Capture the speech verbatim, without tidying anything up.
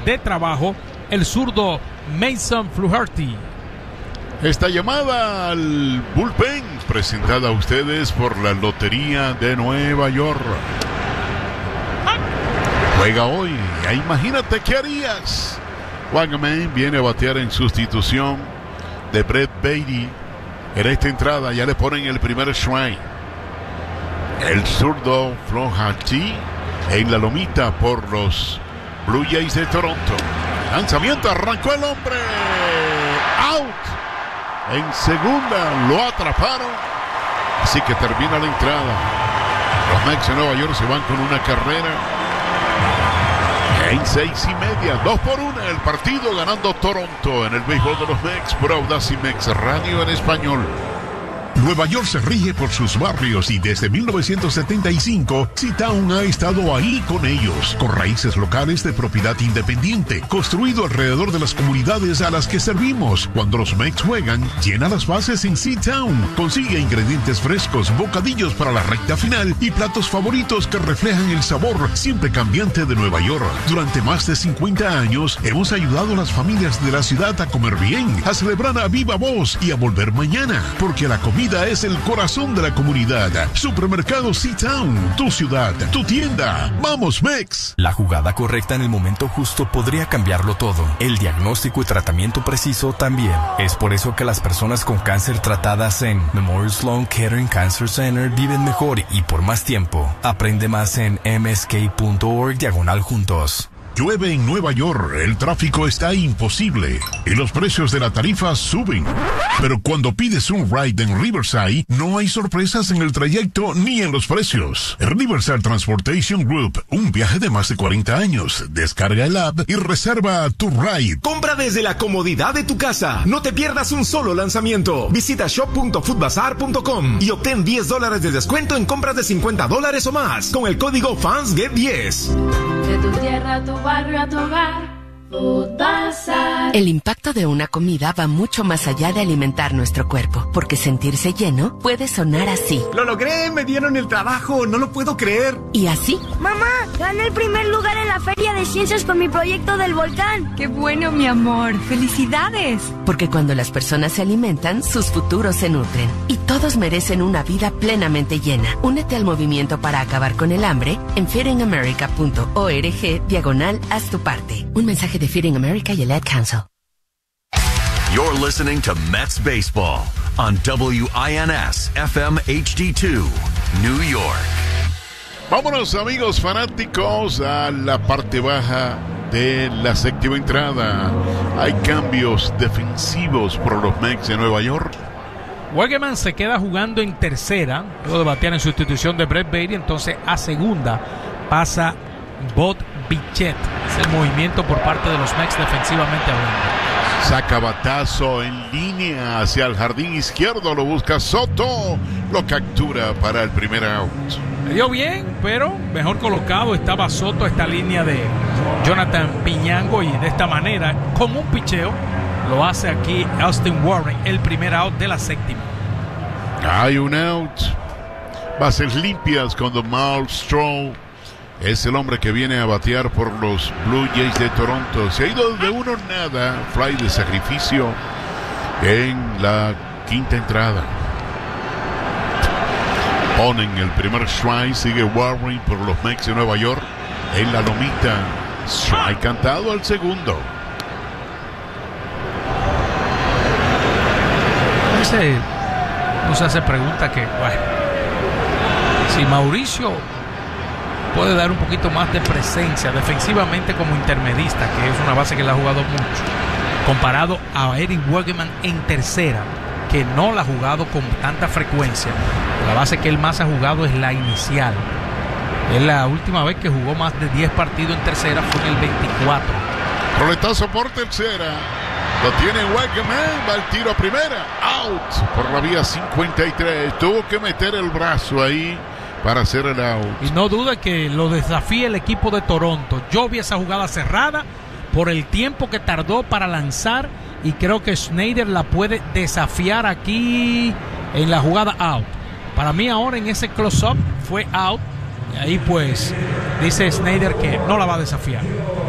de trabajo, el zurdo Mason Fluharty. Esta llamada al bullpen, presentada a ustedes por la Lotería de Nueva York. Juega hoy, ya imagínate qué harías. Wegman viene a batear en sustitución de Brett Baty. En esta entrada ya le ponen el primer strike. El zurdo Fluharty en la lomita por los Blue Jays de Toronto. Lanzamiento, arrancó el hombre. Out. En segunda lo atraparon. Así que termina la entrada. Los Mets de Nueva York se van con una carrera. En seis y media, dos por una, el partido ganando Toronto en el béisbol de los Mets por Audacy Mex Radio en español. Nueva York se rige por sus barrios y desde mil novecientos setenta y cinco, C-Town ha estado ahí con ellos, con raíces locales de propiedad independiente, construido alrededor de las comunidades a las que servimos. Cuando los Mets juegan, llena las bases en C-Town. Consigue ingredientes frescos, bocadillos para la recta final y platos favoritos que reflejan el sabor siempre cambiante de Nueva York. Durante más de cincuenta años, hemos ayudado a las familias de la ciudad a comer bien, a celebrar a viva voz y a volver mañana, porque la comida es el corazón de la comunidad. Supermercado C-Town, tu ciudad, tu tienda. ¡Vamos, Mex! La jugada correcta en el momento justo podría cambiarlo todo. El diagnóstico y tratamiento preciso también. Es por eso que las personas con cáncer tratadas en Memorial Sloan Kettering Cancer Center viven mejor y por más tiempo. Aprende más en m s k punto org diagonal juntos. Llueve en Nueva York, el tráfico está imposible y los precios de la tarifa suben. Pero cuando pides un ride en Riverside, no hay sorpresas en el trayecto ni en los precios. Riverside Transportation Group, un viaje de más de cuarenta años. Descarga el app y reserva tu ride. Compra desde la comodidad de tu casa. No te pierdas un solo lanzamiento. Visita shop punto foodbazaar punto com y obtén diez dólares de descuento en compras de cincuenta dólares o más con el código Fans Get diez. De tu tierra a tu barrio, a tu hogar, Foodbazaar. El impacto de una comida va mucho más allá de alimentar nuestro cuerpo, porque sentirse lleno puede sonar así. ¡Lo logré! ¡Me dieron el trabajo! ¡No lo puedo creer! ¿Y así? ¡Mamá! ¡Gané el primer lugar en la Feria de Ciencias con mi proyecto del volcán! ¡Qué bueno, mi amor! ¡Felicidades! Porque cuando las personas se alimentan, sus futuros se nutren. Y todos merecen una vida plenamente llena. Únete al movimiento para acabar con el hambre en feeding america punto org diagonal haz tu parte. Un mensaje de Feeding America y el Ad Council. You're listening to Mets Baseball on W I N S F M H D two, New York. Vámonos, amigos fanáticos, a la parte baja de la séptima entrada. Hay cambios defensivos por los Mets de Nueva York. Wegman se queda jugando en tercera, luego de batear en sustitución de Brett Baty. Entonces a segunda pasa Bob Bichette. Es el movimiento por parte de los Mets defensivamente hablando. Saca batazo en línea hacia el jardín izquierdo, lo busca Soto, lo captura para el primer out. Le dio bien, pero mejor colocado estaba Soto a esta línea de Jonathan Piñango, y de esta manera, con un picheo, lo hace aquí Austin Warren, el primer out de la séptima. Hay un out, bases limpias cuando Myles Straw es el hombre que viene a batear por los Blue Jays de Toronto. Se ha ido de uno nada, fly de sacrificio en la quinta entrada. Ponen el primer strike, sigue Warren por los Mets de Nueva York en la lomita. Strike cantado al segundo. Ese, no se hace pregunta que, bueno, si Mauricio puede dar un poquito más de presencia defensivamente como intermedista, que es una base que le ha jugado mucho, comparado a Eric Wegman en tercera, que no la ha jugado con tanta frecuencia. La base que él más ha jugado es la inicial. Es la última vez que jugó más de diez partidos en tercera, fue en el veinticuatro. Roletazo por tercera, lo tiene Wegman, va el tiro a primera, out por la vía cincuenta y tres. Tuvo que meter el brazo ahí para hacer el out. Y no duda que lo desafíe el equipo de Toronto. Yo vi esa jugada cerrada por el tiempo que tardó para lanzar, y creo que Schneider la puede desafiar aquí en la jugada out. Para mí ahora en ese close-up fue out, y ahí pues dice Schneider que no la va a desafiar.